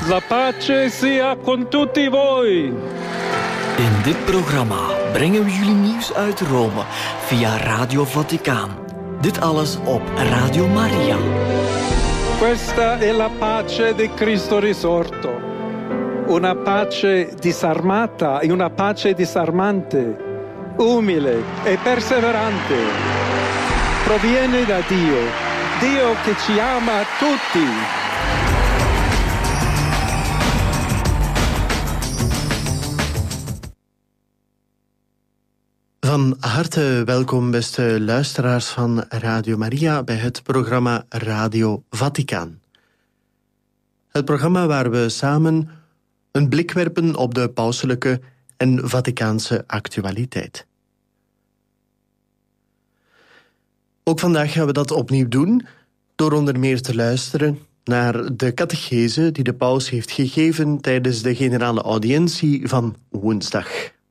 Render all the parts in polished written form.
La pace sia con tutti voi. In dit programma brengen we jullie nieuws uit Rome via Radio Vaticaan. Dit alles op Radio Maria. Questa è la pace di Cristo risorto. Una pace disarmata e una pace disarmante, umile e perseverante. Proviene da Dio, Dio che ci ama tutti. Van harte welkom, beste luisteraars van Radio Maria, bij het programma Radio Vaticaan. Het programma waar we samen een blik werpen op de pauselijke en Vaticaanse actualiteit. Ook vandaag gaan we dat opnieuw doen, door onder meer te luisteren naar de catechese die de paus heeft gegeven tijdens de generale audiëntie van woensdag.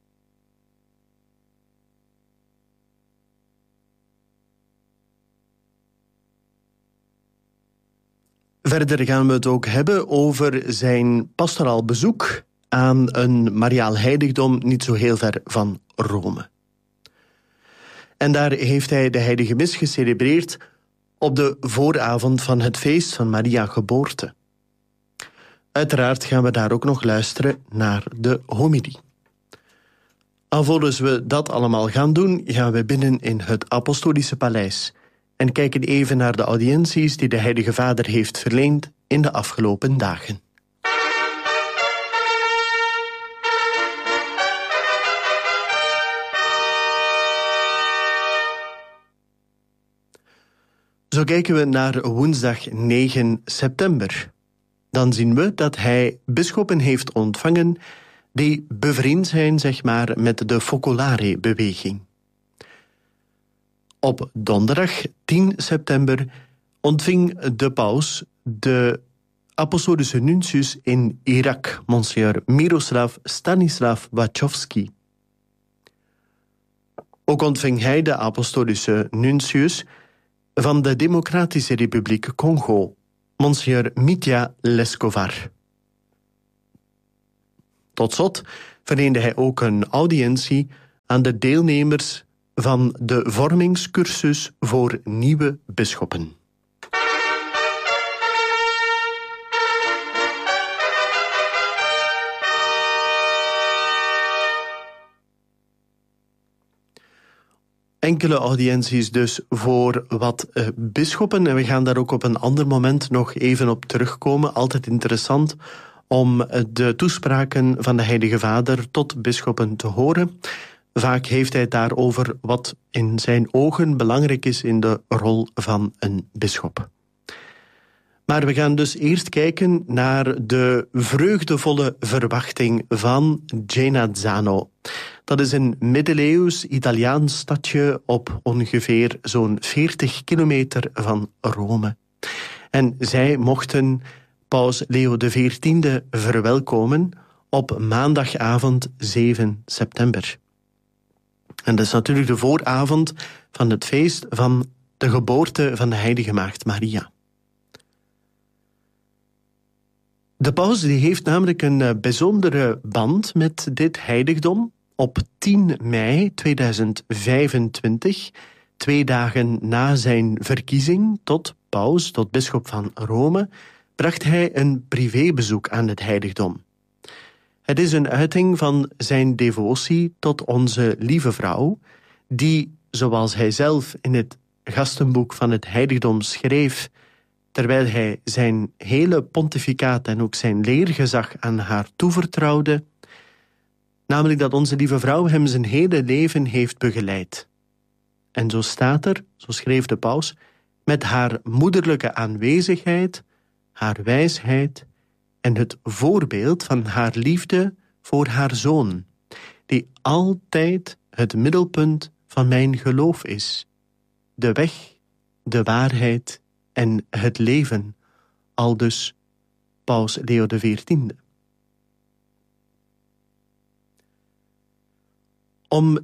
Verder gaan we het ook hebben over zijn pastoraal bezoek aan een mariaal heiligdom niet zo heel ver van Rome. En daar heeft hij de heilige mis gecelebreerd op de vooravond van het feest van Maria Geboorte. Uiteraard gaan we daar ook nog luisteren naar de homilie. Alvorens we dat allemaal gaan doen, gaan we binnen in het Apostolische Paleis en kijken even naar de audiënties die de Heilige Vader heeft verleend in de afgelopen dagen. Zo kijken we naar woensdag 9 september. Dan zien we dat hij bisschoppen heeft ontvangen die bevriend zijn, met de Focolare-beweging. Op donderdag 10 september ontving de paus de apostolische nuntius in Irak, Monsignor Miroslav Stanislav Wachowski. Ook ontving hij de apostolische nuntius van de Democratische Republiek Congo, Monsignor Mitya Leskovar. Tot slot verleende hij ook een audiëntie aan de deelnemers van de vormingscursus voor nieuwe bisschoppen. Enkele audiënties dus voor wat bisschoppen. En we gaan daar ook op een ander moment nog even op terugkomen. Altijd interessant om de toespraken van de Heilige Vader tot bisschoppen te horen. Vaak heeft hij het daarover wat in zijn ogen belangrijk is in de rol van een bisschop. Maar we gaan dus eerst kijken naar de vreugdevolle verwachting van Genazzano. Dat is een middeleeuws Italiaans stadje op ongeveer zo'n 40 kilometer van Rome. En zij mochten paus Leo XIV verwelkomen op maandagavond 7 september. En dat is natuurlijk de vooravond van het feest van de geboorte van de heilige maagd Maria. De paus die heeft namelijk een bijzondere band met dit heiligdom. Op 10 mei 2025, 2 dagen na zijn verkiezing tot paus, tot bisschop van Rome, bracht hij een privébezoek aan het heiligdom. Het is een uiting van zijn devotie tot onze lieve vrouw, die, zoals hij zelf in het gastenboek van het heiligdom schreef, terwijl hij zijn hele pontificaat en ook zijn leergezag aan haar toevertrouwde, namelijk dat onze lieve vrouw hem zijn hele leven heeft begeleid. En zo staat er, zo schreef de paus, met haar moederlijke aanwezigheid, haar wijsheid en het voorbeeld van haar liefde voor haar zoon, die altijd het middelpunt van mijn geloof is. De weg, de waarheid en het leven, aldus paus Leo XIV. Om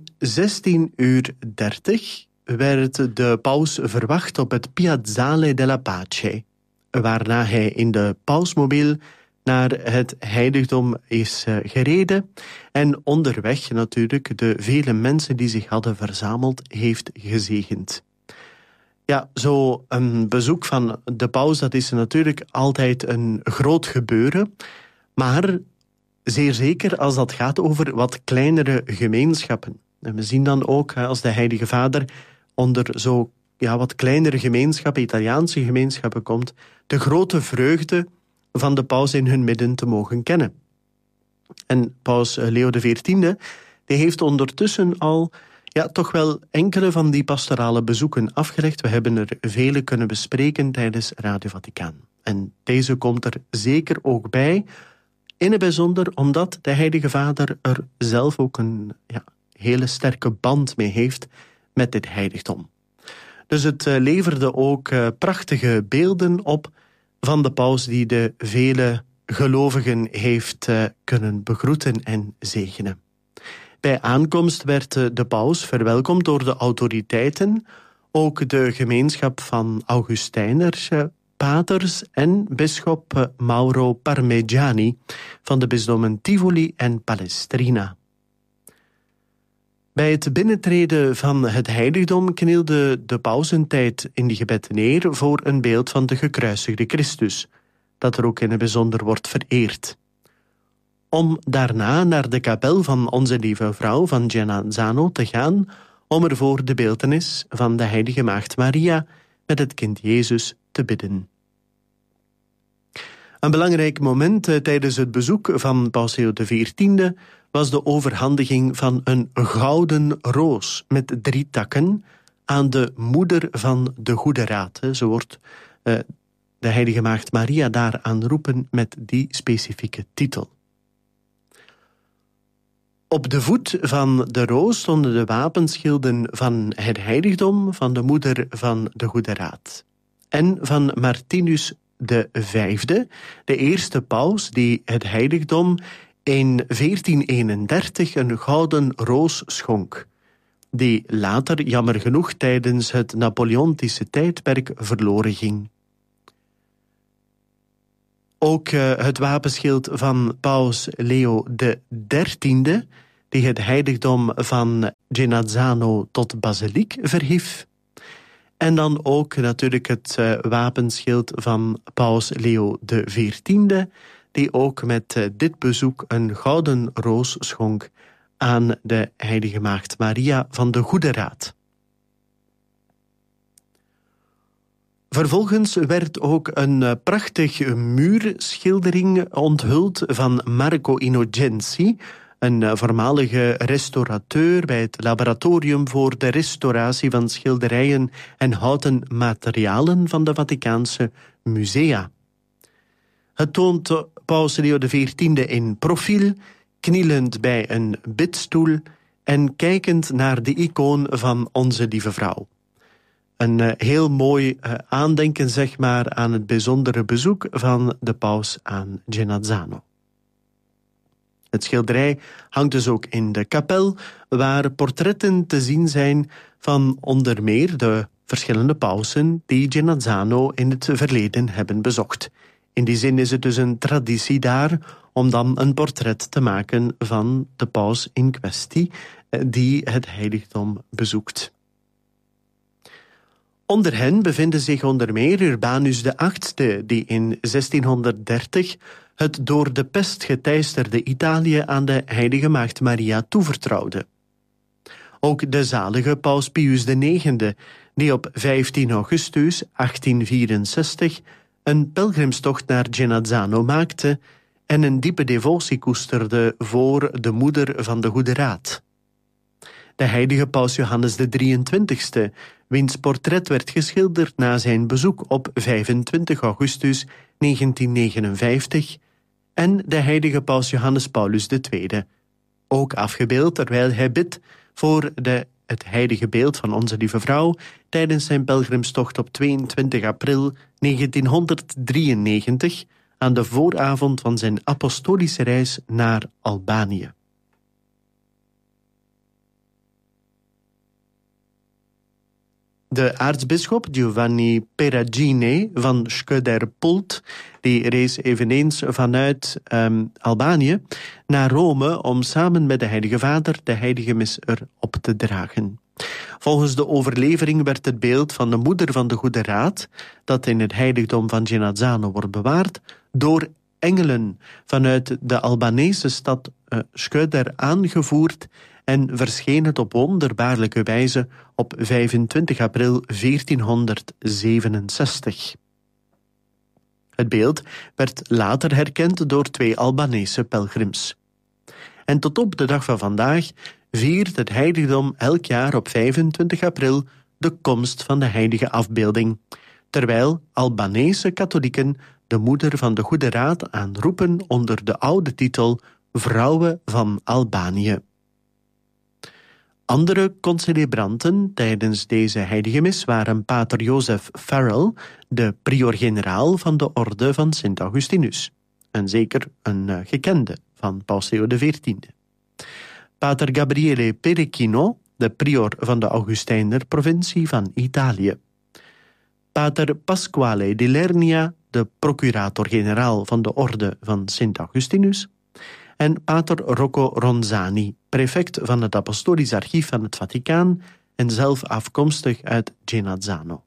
16:30 werd de paus verwacht op het Piazzale della Pace, waarna hij in de pausmobiel naar het heiligdom is gereden en onderweg natuurlijk de vele mensen die zich hadden verzameld heeft gezegend. Ja, zo een bezoek van de paus, dat is natuurlijk altijd een groot gebeuren, maar zeer zeker als dat gaat over wat kleinere gemeenschappen. En we zien dan ook als de Heilige Vader onder zo wat kleinere gemeenschappen, Italiaanse gemeenschappen komt, de grote vreugde van de paus in hun midden te mogen kennen. En paus Leo XIV, die heeft ondertussen al toch wel enkele van die pastorale bezoeken afgelegd. We hebben er vele kunnen bespreken tijdens Radio Vaticaan. En deze komt er zeker ook bij, in het bijzonder omdat de Heilige Vader er zelf ook een hele sterke band mee heeft met dit heiligdom. Dus het leverde ook prachtige beelden op van de paus die de vele gelovigen heeft kunnen begroeten en zegenen. Bij aankomst werd de paus verwelkomd door de autoriteiten, ook de gemeenschap van Augustijners, paters en bisschop Mauro Parmigiani van de bisdommen Tivoli en Palestrina. Bij het binnentreden van het heiligdom knielde de paus een tijd in die gebed neer voor een beeld van de gekruisigde Christus, dat er ook in het bijzonder wordt vereerd. Om daarna naar de kapel van Onze Lieve Vrouw van Genazzano te gaan, om er voor de beeltenis van de Heilige Maagd Maria met het kind Jezus te bidden. Een belangrijk moment tijdens het bezoek van paus Leo XIV was de overhandiging van een gouden roos met 3 takken aan de moeder van de Goede Raad. Zo wordt de Heilige Maagd Maria daar aanroepen met die specifieke titel. Op de voet van de roos stonden de wapenschilden van het heiligdom, van de moeder van de Goede Raad en van Martinus V, de eerste paus die het heiligdom in 1431 een gouden roos schonk, die later jammer genoeg tijdens het Napoleontische tijdperk verloren ging. Ook het wapenschild van paus Leo XIII, die het heiligdom van Genazzano tot basiliek verhief. En dan ook natuurlijk het wapenschild van paus Leo XIV, die ook met dit bezoek een gouden roos schonk aan de Heilige Maagd Maria van de Goede Raad. Vervolgens werd ook een prachtige muurschildering onthuld van Marco Innocenzi, een voormalige restaurateur bij het laboratorium voor de restauratie van schilderijen en houten materialen van de Vaticaanse musea. Het toont paus Leo XIV in profiel, knielend bij een bidstoel en kijkend naar de icoon van Onze Lieve Vrouw. Een heel mooi aandenken, zeg maar, aan het bijzondere bezoek van de paus aan Genazzano. Het schilderij hangt dus ook in de kapel, waar portretten te zien zijn van onder meer de verschillende pausen die Genazzano in het verleden hebben bezocht. In die zin is het dus een traditie daar om dan een portret te maken van de paus in kwestie die het heiligdom bezoekt. Onder hen bevinden zich onder meer Urbanus VIII, die in 1630 het door de pest geteisterde Italië aan de Heilige Maagd Maria toevertrouwde. Ook de zalige paus Pius IX, die op 15 augustus 1864 een pelgrimstocht naar Genazzano maakte en een diepe devotie koesterde voor de moeder van de Goede Raad. De heilige paus Johannes XXIII, wiens portret werd geschilderd na zijn bezoek op 25 augustus 1959, en de heilige paus Johannes Paulus II, ook afgebeeld terwijl hij bidt voor het heilige beeld van Onze Lieve Vrouw tijdens zijn pelgrimstocht op 22 april 1993 aan de vooravond van zijn apostolische reis naar Albanië. De aartsbisschop Giovanni Peragine van Schöder-Pult die rees eveneens vanuit Albanië naar Rome om samen met de Heilige Vader de Heilige Mis erop te dragen. Volgens de overlevering werd het beeld van de moeder van de Goede Raad, dat in het heiligdom van Genazzano wordt bewaard, door engelen vanuit de Albanese stad Schöder aangevoerd en verscheen het op wonderbaarlijke wijze op 25 april 1467. Het beeld werd later herkend door 2 Albanese pelgrims. En tot op de dag van vandaag viert het heiligdom elk jaar op 25 april de komst van de heilige afbeelding, terwijl Albanese katholieken de moeder van de Goede Raad aanroepen onder de oude titel Vrouwen van Albanië. Andere concelebranten tijdens deze heilige mis waren pater Joseph Farrell, de prior-generaal van de orde van Sint Augustinus, en zeker een gekende van Paus Leo XIV. Pater Gabriele Perechino, de prior van de Augustijner-provincie van Italië. Pater Pasquale di Lernia, de procurator-generaal van de orde van Sint Augustinus. En pater Rocco Ronzani, prefect van het Apostolisch Archief van het Vaticaan en zelf afkomstig uit Genazzano.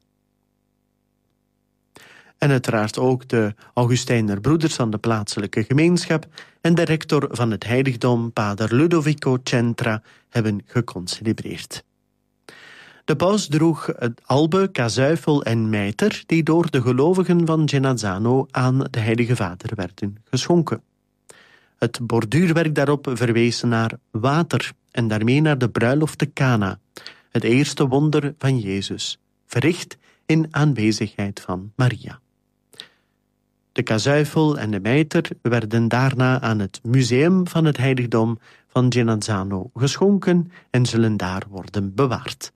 En uiteraard ook de Augustijner broeders van de plaatselijke gemeenschap en de rector van het heiligdom, pater Ludovico Centra, hebben geconcelebreerd. De paus droeg het albe, kazuifel en mijter die door de gelovigen van Genazzano aan de Heilige Vader werden geschonken. Het borduurwerk daarop verwees naar water en daarmee naar de bruiloft te Cana, het eerste wonder van Jezus, verricht in aanwezigheid van Maria. De kazuifel en de mijter werden daarna aan het museum van het heiligdom van Genazzano geschonken en zullen daar worden bewaard.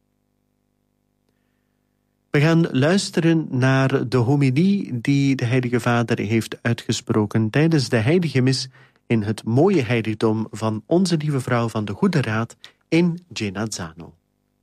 We gaan luisteren naar de homilie die de Heilige Vader heeft uitgesproken tijdens de Heilige Mis in het mooie heiligdom van Onze Lieve Vrouw van de Goede Raad in Genazzano.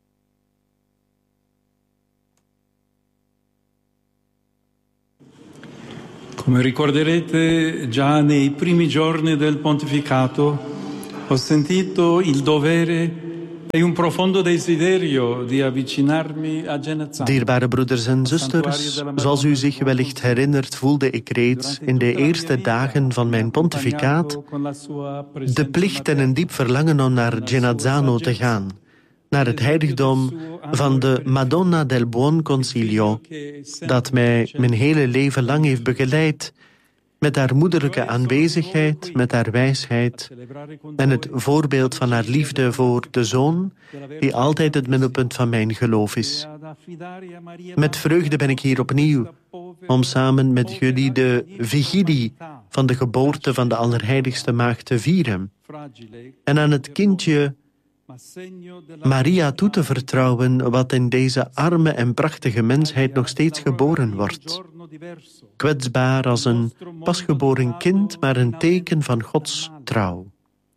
Come ricorderete, già nei primi giorni del pontificato ho sentito il dovere e un profondo desiderio di avvicinarmi a Genazzano. Dierbare broeders en zusters, zoals u zich wellicht herinnert, voelde ik reeds in de eerste dagen van mijn pontificaat de plicht en een diep verlangen om naar Genazzano te gaan, naar het heiligdom van de Madonna del Buon Consiglio, dat mij mijn hele leven lang heeft begeleid, met haar moederlijke aanwezigheid, met haar wijsheid en het voorbeeld van haar liefde voor de Zoon, die altijd het middelpunt van mijn geloof is. Met vreugde ben ik hier opnieuw, om samen met jullie de vigilie van de geboorte van de Allerheiligste Maagd te vieren en aan het kindje Maria toe te vertrouwen wat in deze arme en prachtige mensheid nog steeds geboren wordt. Kwetsbaar als een pasgeboren kind, maar een teken van Gods trouw.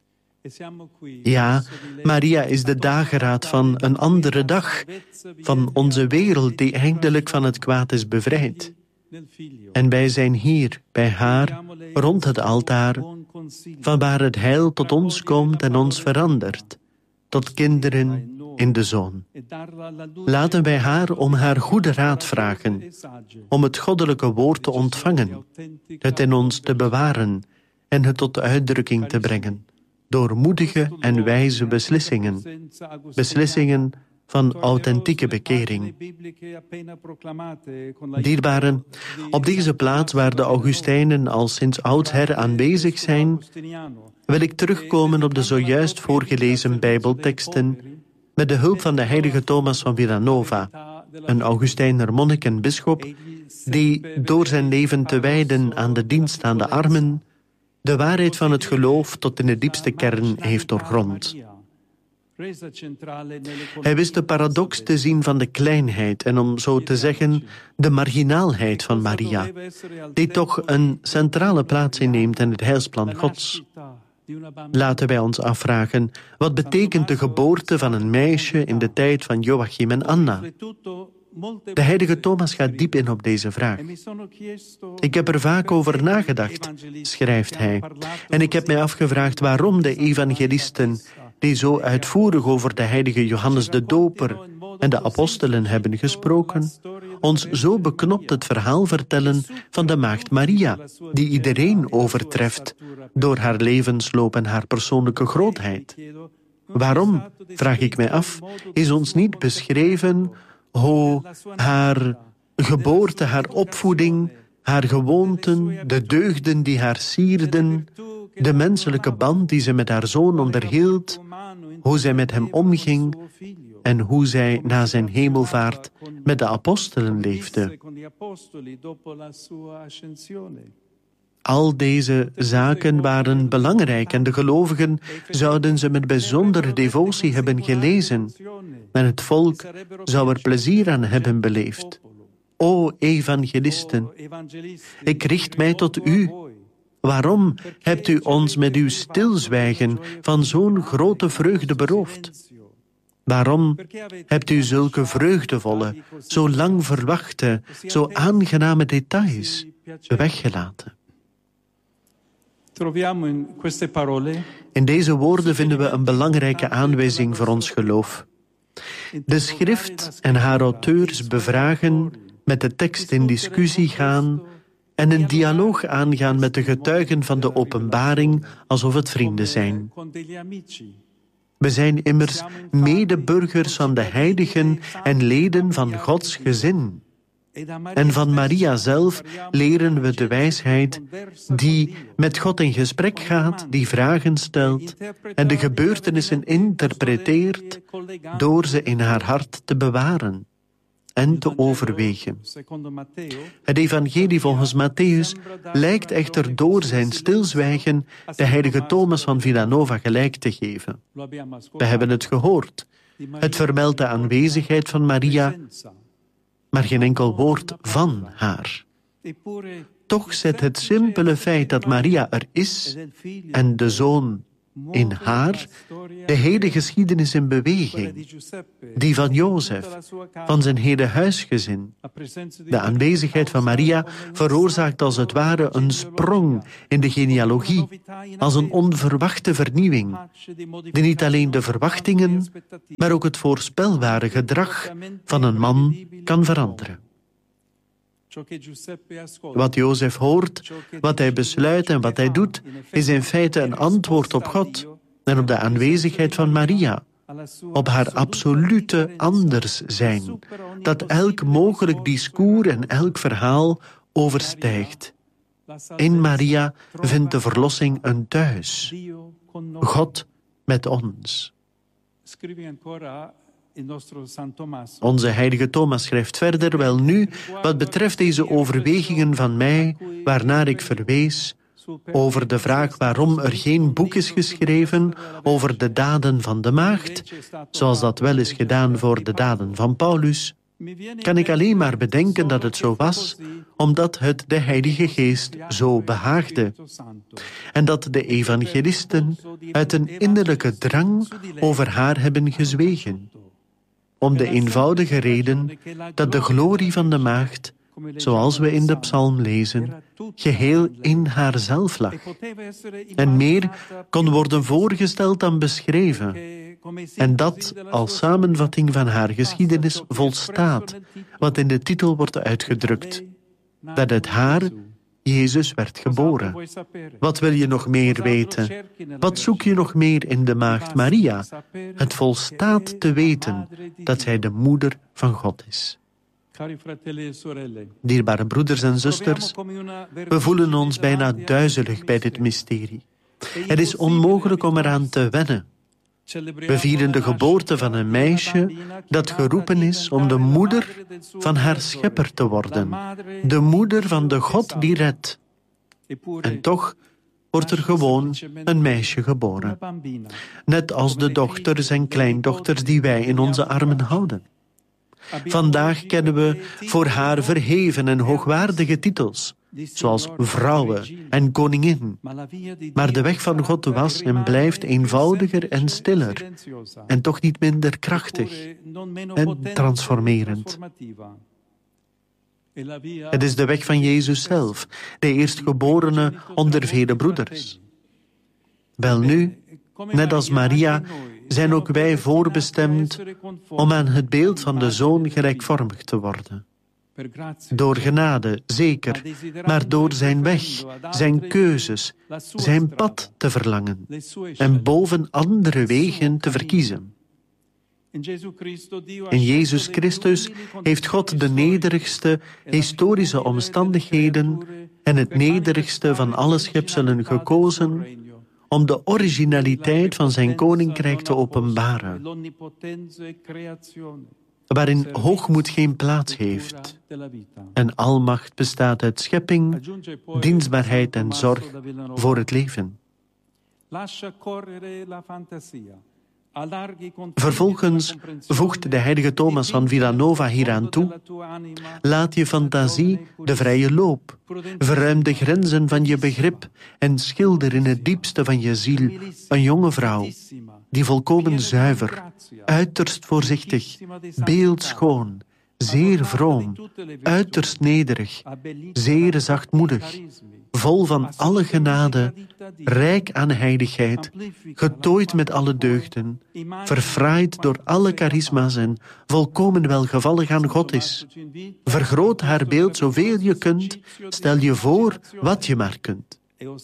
Ja, Maria is de dageraad van een andere dag, van onze wereld die eindelijk van het kwaad is bevrijd. En wij zijn hier, bij haar, rond het altaar, van waar het heil tot ons komt en ons verandert, tot kinderen in de Zoon. Laten wij haar om haar goede raad vragen, om het goddelijke woord te ontvangen, het in ons te bewaren en het tot uitdrukking te brengen, door moedige en wijze beslissingen, beslissingen van authentieke bekering. Dierbaren, op deze plaats waar de Augustijnen al sinds oudsher aanwezig zijn, wil ik terugkomen op de zojuist voorgelezen Bijbelteksten met de hulp van de heilige Thomas van Villanova, een Augustijner monnik en bisschop, die door zijn leven te wijden aan de dienst aan de armen, de waarheid van het geloof tot in de diepste kern heeft doorgrond. Hij wist de paradox te zien van de kleinheid en om zo te zeggen de marginaalheid van Maria, die toch een centrale plaats inneemt in het heilsplan Gods. Laten wij ons afvragen, wat betekent de geboorte van een meisje in de tijd van Joachim en Anna? De heilige Thomas gaat diep in op deze vraag. Ik heb er vaak over nagedacht, schrijft hij. En ik heb mij afgevraagd waarom de evangelisten, die zo uitvoerig over de heilige Johannes de Doper en de apostelen hebben gesproken, ons zo beknopt het verhaal vertellen van de maagd Maria, die iedereen overtreft door haar levensloop en haar persoonlijke grootheid. Waarom, vraag ik mij af, is ons niet beschreven hoe haar geboorte, haar opvoeding, haar gewoonten, de deugden die haar sierden, de menselijke band die ze met haar zoon onderhield, hoe zij met hem omging en hoe zij na zijn hemelvaart met de apostelen leefde. Al deze zaken waren belangrijk en de gelovigen zouden ze met bijzondere devotie hebben gelezen. En het volk zou er plezier aan hebben beleefd. O evangelisten, ik richt mij tot u. Waarom hebt u ons met uw stilzwijgen van zo'n grote vreugde beroofd? Waarom hebt u zulke vreugdevolle, zo lang verwachte, zo aangename details weggelaten? In deze woorden vinden we een belangrijke aanwijzing voor ons geloof. De schrift en haar auteurs bevragen, met de tekst in discussie gaan en een dialoog aangaan met de getuigen van de openbaring alsof het vrienden zijn. We zijn immers medeburgers van de heiligen en leden van Gods gezin. En van Maria zelf leren we de wijsheid die met God in gesprek gaat, die vragen stelt en de gebeurtenissen interpreteert door ze in haar hart te bewaren en te overwegen. Het evangelie volgens Mattheüs lijkt echter door zijn stilzwijgen de heilige Thomas van Villanova gelijk te geven. We hebben het gehoord. Het vermeldt de aanwezigheid van Maria, maar geen enkel woord van haar. Toch zet het simpele feit dat Maria er is en de Zoon in haar de hele geschiedenis in beweging, die van Jozef, van zijn hele huisgezin. De aanwezigheid van Maria veroorzaakt als het ware een sprong in de genealogie, als een onverwachte vernieuwing, die niet alleen de verwachtingen, maar ook het voorspelbare gedrag van een man kan veranderen. Wat Jozef hoort, wat hij besluit en wat hij doet, is in feite een antwoord op God en op de aanwezigheid van Maria, op haar absolute anders zijn, dat elk mogelijk discours en elk verhaal overstijgt. In Maria vindt de verlossing een thuis, God met ons. Onze heilige Thomas schrijft verder, welnu, wat betreft deze overwegingen van mij, waarnaar ik verwees, over de vraag waarom er geen boek is geschreven over de daden van de maagd, zoals dat wel is gedaan voor de daden van Paulus, kan ik alleen maar bedenken dat het zo was, omdat het de Heilige Geest zo behaagde. En dat de evangelisten uit een innerlijke drang over haar hebben gezwegen. Om de eenvoudige reden dat de glorie van de maagd, zoals we in de psalm lezen, geheel in haarzelf lag. En meer kon worden voorgesteld dan beschreven. En dat als samenvatting van haar geschiedenis volstaat, wat in de titel wordt uitgedrukt. Dat uit haar Jezus werd geboren. Wat wil je nog meer weten? Wat zoek je nog meer in de maagd Maria? Het volstaat te weten dat zij de moeder van God is. Dierbare broeders en zusters, we voelen ons bijna duizelig bij dit mysterie. Het is onmogelijk om eraan te wennen. We vieren de geboorte van een meisje dat geroepen is om de moeder van haar schepper te worden. De moeder van de God die redt. En toch wordt er gewoon een meisje geboren. Net als de dochters en kleindochters die wij in onze armen houden. Vandaag kennen we voor haar verheven en hoogwaardige titels, zoals vrouwen en koningin. Maar de weg van God was en blijft eenvoudiger en stiller, en toch niet minder krachtig en transformerend. Het is de weg van Jezus zelf, de eerstgeborene onder vele broeders. Welnu, net als Maria, zijn ook wij voorbestemd om aan het beeld van de Zoon gelijkvormig te worden. Door genade, zeker, maar door zijn weg, zijn keuzes, zijn pad te verlangen en boven andere wegen te verkiezen. In Jezus Christus heeft God de nederigste historische omstandigheden en het nederigste van alle schepselen gekozen om de originaliteit van zijn koninkrijk te openbaren, waarin hoogmoed geen plaats heeft en almacht bestaat uit schepping, dienstbaarheid en zorg voor het leven. Vervolgens voegt de heilige Thomas van Villanova hieraan toe: laat je fantasie de vrije loop, verruim de grenzen van je begrip en schilder in het diepste van je ziel een jonge vrouw, die volkomen zuiver, uiterst voorzichtig, beeldschoon, zeer vroom, uiterst nederig, zeer zachtmoedig, vol van alle genade, rijk aan heiligheid, getooid met alle deugden, verfraaid door alle charisma's en volkomen welgevallig aan God is. Vergroot haar beeld zoveel je kunt, stel je voor wat je maar kunt.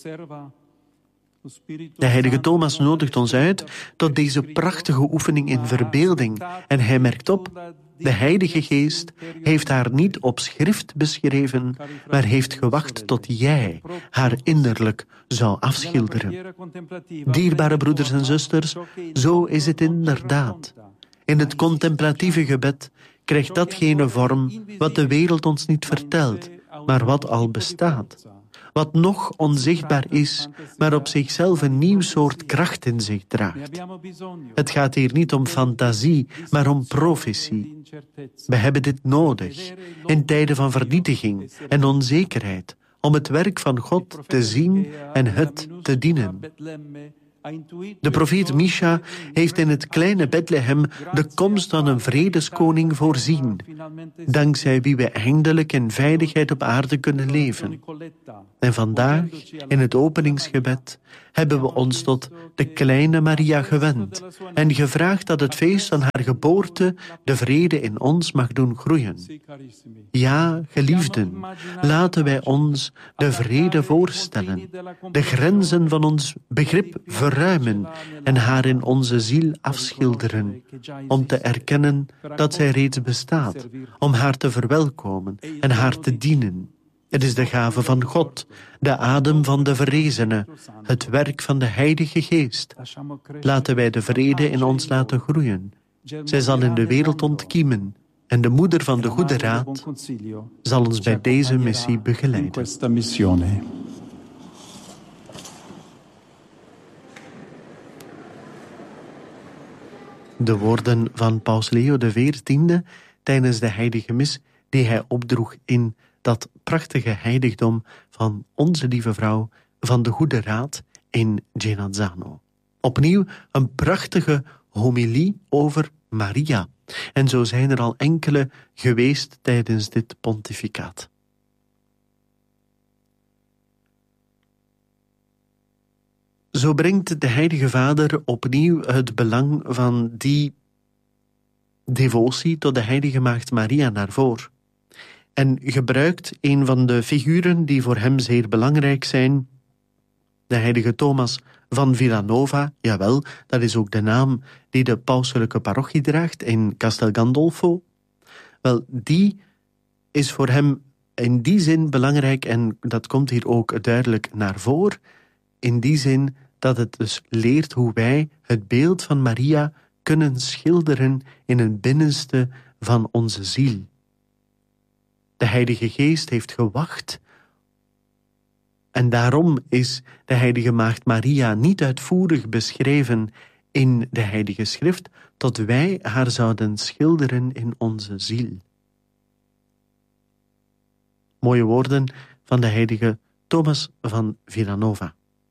De heilige Thomas nodigt ons uit tot deze prachtige oefening in verbeelding en hij merkt op: de Heilige Geest heeft haar niet op schrift beschreven, maar heeft gewacht tot jij haar innerlijk zou afschilderen. Dierbare broeders en zusters, zo is het inderdaad. In het contemplatieve gebed krijgt datgene vorm wat de wereld ons niet vertelt, maar wat al bestaat. Wat nog onzichtbaar is, maar op zichzelf een nieuw soort kracht in zich draagt. Het gaat hier niet om fantasie, maar om profetie. We hebben dit nodig, in tijden van vernietiging en onzekerheid, om het werk van God te zien en het te dienen. De profeet Micha heeft in het kleine Bethlehem de komst van een vredeskoning voorzien, dankzij wie we eindelijk in veiligheid op aarde kunnen leven. En vandaag, in het openingsgebed, hebben we ons tot de kleine Maria gewend en gevraagd dat het feest van haar geboorte de vrede in ons mag doen groeien. Ja, geliefden, laten wij ons de vrede voorstellen, de grenzen van ons begrip verruimen en haar in onze ziel afschilderen, om te erkennen dat zij reeds bestaat, om haar te verwelkomen en haar te dienen. Het is de gave van God, de adem van de verrezene, het werk van de Heilige Geest. Laten wij de vrede in ons laten groeien. Zij zal in de wereld ontkiemen en de moeder van de Goede Raad zal ons bij deze missie begeleiden. De woorden van Paus Leo XIV tijdens de heilige mis die hij opdroeg in dat prachtige heiligdom van Onze Lieve Vrouw van de Goede Raad in Genazzano. Opnieuw een prachtige homilie over Maria. En zo zijn er al enkele geweest tijdens dit pontificaat. Zo brengt de Heilige Vader opnieuw het belang van die devotie tot de Heilige Maagd Maria naar voren. En gebruikt een van de figuren die voor hem zeer belangrijk zijn, de heilige Thomas van Villanova. Jawel, dat is ook de naam die de pauselijke parochie draagt in Castel Gandolfo. Wel, die is voor hem in die zin belangrijk en dat komt hier ook duidelijk naar voren. In die zin dat het dus leert hoe wij het beeld van Maria kunnen schilderen in het binnenste van onze ziel. De Heilige Geest heeft gewacht en daarom is de Heilige Maagd Maria niet uitvoerig beschreven in de Heilige Schrift, tot wij haar zouden schilderen in onze ziel. Mooie woorden van de heilige Thomas van Villanova.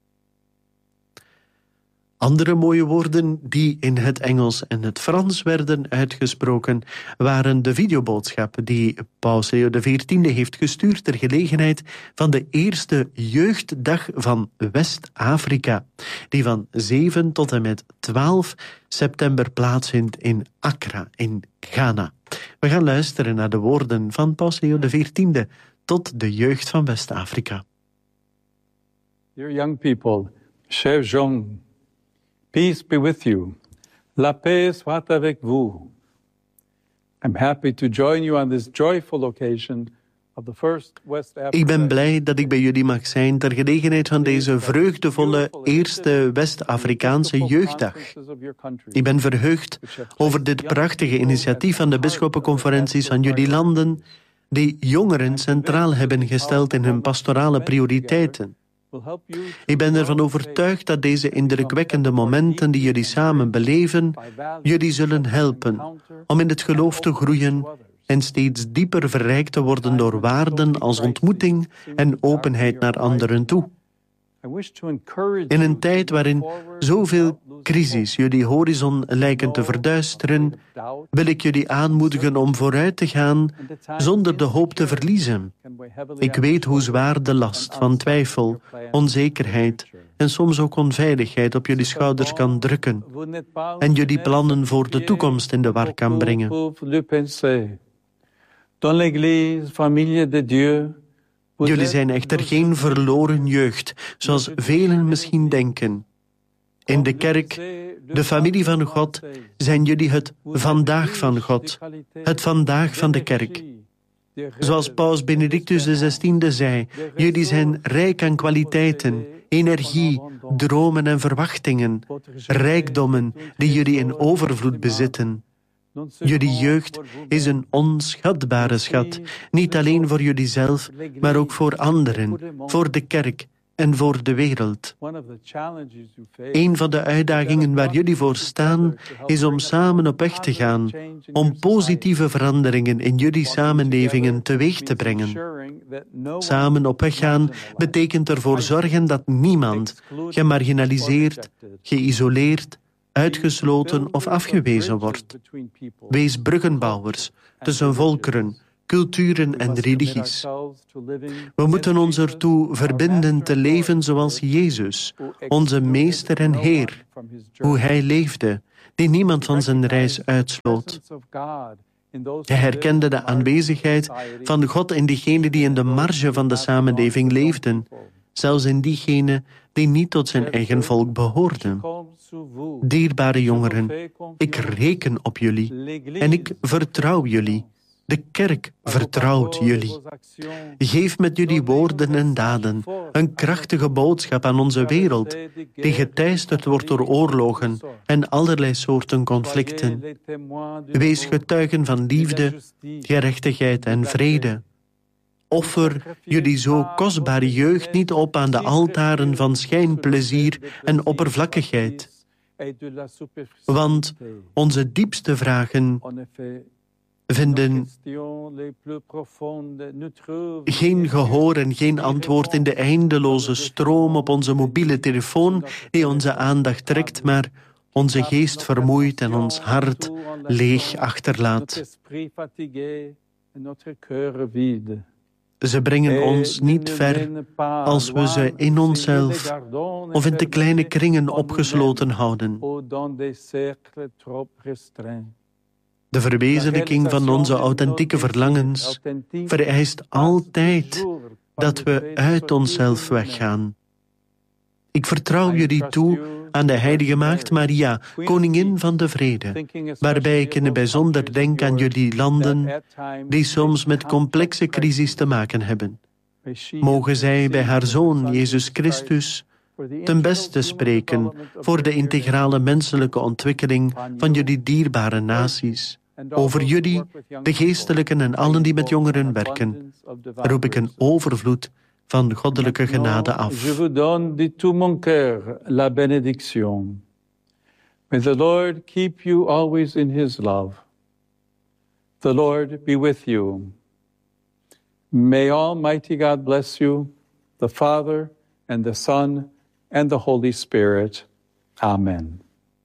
Andere mooie woorden die in het Engels en het Frans werden uitgesproken waren de videoboodschap die Paus Leo XIV heeft gestuurd ter gelegenheid van de eerste jeugddag van West-Afrika, die van 7 tot en met 12 september plaatsvindt in Accra in Ghana. We gaan luisteren naar de woorden van Paus Leo XIV tot de jeugd van West-Afrika. Dear young people, chers jeunes, peace be with you. La paix soit avec vous. I'm happy to join you on this joyful occasion of the first West Africa. Ik ben blij dat ik bij jullie mag zijn ter gelegenheid van deze vreugdevolle eerste West-Afrikaanse jeugddag. Ik ben verheugd over dit prachtige initiatief van de bisschoppenconferenties van jullie landen, die jongeren centraal hebben gesteld in hun pastorale prioriteiten. Ik ben ervan overtuigd dat deze indrukwekkende momenten die jullie samen beleven, jullie zullen helpen om in het geloof te groeien en steeds dieper verrijkt te worden door waarden als ontmoeting en openheid naar anderen toe. In een tijd waarin zoveel crises jullie horizon lijken te verduisteren, wil ik jullie aanmoedigen om vooruit te gaan zonder de hoop te verliezen. Ik weet hoe zwaar de last van twijfel, onzekerheid en soms ook onveiligheid op jullie schouders kan drukken en jullie plannen voor de toekomst in de war kan brengen. Jullie zijn echter geen verloren jeugd, zoals velen misschien denken. In de kerk, de familie van God, zijn jullie het vandaag van God, het vandaag van de kerk. Zoals Paus Benedictus XVI zei, jullie zijn rijk aan kwaliteiten, energie, dromen en verwachtingen, rijkdommen die jullie in overvloed bezitten. Jullie jeugd is een onschatbare schat, niet alleen voor jullie zelf, maar ook voor anderen, voor de kerk en voor de wereld. Een van de uitdagingen waar jullie voor staan, is om samen op weg te gaan, om positieve veranderingen in jullie samenlevingen teweeg te brengen. Samen op weg gaan betekent ervoor zorgen dat niemand gemarginaliseerd, geïsoleerd, uitgesloten of afgewezen wordt. Wees bruggenbouwers tussen volkeren, culturen en religies. We moeten ons ertoe verbinden te leven zoals Jezus, onze Meester en Heer, hoe Hij leefde, die niemand van zijn reis uitsloot. Hij herkende de aanwezigheid van God in diegenen die in de marge van de samenleving leefden, zelfs in diegenen die niet tot zijn eigen volk behoorden. Dierbare jongeren, ik reken op jullie en ik vertrouw jullie. De kerk vertrouwt jullie. Geef met jullie woorden en daden een krachtige boodschap aan onze wereld, die geteisterd wordt door oorlogen en allerlei soorten conflicten. Wees getuigen van liefde, gerechtigheid en vrede. Offer jullie zo kostbare jeugd niet op aan de altaren van schijnplezier en oppervlakkigheid. Want onze diepste vragen vinden geen gehoor en geen antwoord in de eindeloze stroom op onze mobiele telefoon die onze aandacht trekt, maar onze geest vermoeit en ons hart leeg achterlaat. Ze brengen ons niet ver als we ze in onszelf of in te kleine kringen opgesloten houden. De verwezenlijking van onze authentieke verlangens vereist altijd dat we uit onszelf weggaan. Ik vertrouw jullie toe aan de Heilige Maagd Maria, Koningin van de Vrede, waarbij ik in het bijzonder denk aan jullie landen die soms met complexe crisis te maken hebben. Mogen zij bij haar Zoon Jezus Christus ten beste spreken voor de integrale menselijke ontwikkeling van jullie dierbare naties. Over jullie, de geestelijken en allen die met jongeren werken, roep ik een overvloed van goddelijke genade af. Je vous donne de tout mon cœur la bénédiction. May the Lord keep you always in his love. The Lord be with you. May Almighty God bless you, the Father and the Son and the Holy Spirit. Amen.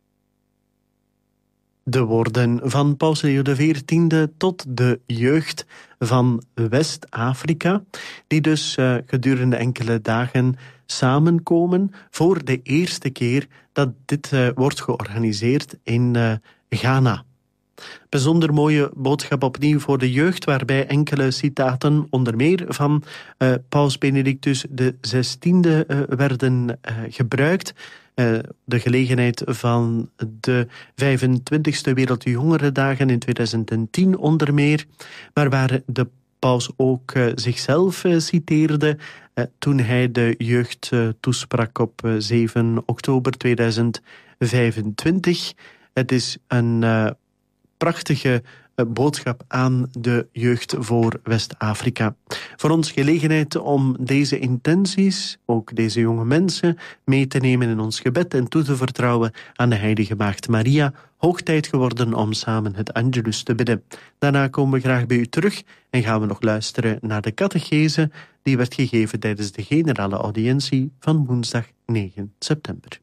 De woorden van Paus Leo XIV tot de jeugd van West-Afrika, die dus gedurende enkele dagen samenkomen voor de eerste keer dat dit wordt georganiseerd in Ghana. Bijzonder mooie boodschap opnieuw voor de jeugd, waarbij enkele citaten, onder meer van Paus Benedictus XVI, werden gebruikt. De gelegenheid van de 25e Wereldjongerendagen in 2010 onder meer, maar waar de paus ook zichzelf citeerde toen hij de jeugd toesprak op 7 oktober 2025. Het is een prachtige boodschap aan de jeugd voor West-Afrika. Voor ons gelegenheid om deze intenties, ook deze jonge mensen, mee te nemen in ons gebed en toe te vertrouwen aan de Heilige Maagd Maria. Hoog tijd geworden om samen het Angelus te bidden. Daarna komen we graag bij u terug en gaan we nog luisteren naar de catechese die werd gegeven tijdens de generale audiëntie van woensdag 9 september.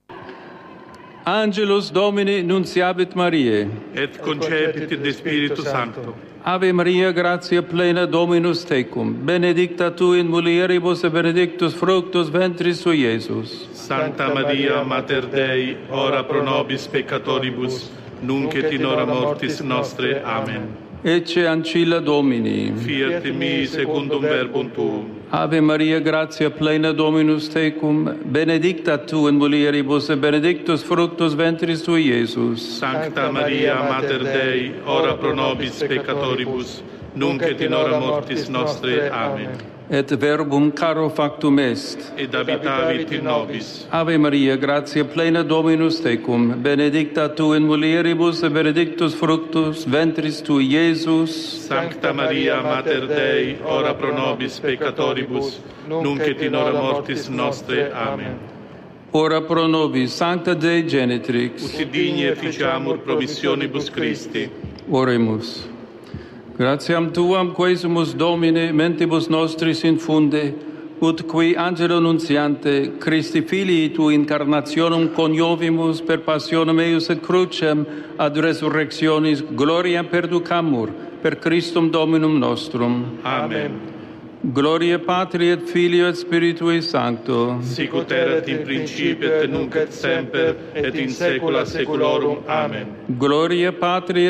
Angelus Domini nunciabit Mariae. Et concepit de Spiritu Sancto. Ave Maria, gratia plena, Dominus tecum. Benedicta tu in mulieribus et benedictus fructus ventris tui, Iesus. Sancta Maria, Mater Dei, ora pro nobis peccatoribus, nunc et in hora mortis nostre. Amen. Ecce ancilla Domini. Fiat in mi secundum verbum tuum. Ave Maria, gratia plena, Dominus tecum. Benedicta tu in mulieribus et benedictus fructus ventris tui, Iesus. Sancta Maria, Mater Dei, ora pro nobis peccatoribus, nunc et in hora mortis nostre. Amen. Et verbum caro factum est. Et habitavit in nobis. Ave Maria, gratia plena, Dominus tecum. Benedicta tu in mulieribus et benedictus fructus ventris tui, Iesus. Sancta Maria, Mater Dei, ora pro nobis peccatoribus, nunc et in hora mortis nostre. Amen. Ora pro nobis, Sancta Dei Genitrix. Ut digni efficiamur promissionibus Christi. Oremus. Gratiam Tuam quesumus Domine mentibus nostris infunde, ut qui angelo nuntiante Christi Filii tu incarnationem coniovimus per passionem eius et crucem ad resurrectionis gloriam perducamur per Christum Dominum nostrum. Amen. Gloria Patri et Filio et Spiritui Sancto. Sic ut erat in principio et nunc et semper et in saecula saeculorum. Amen. Gloria Patri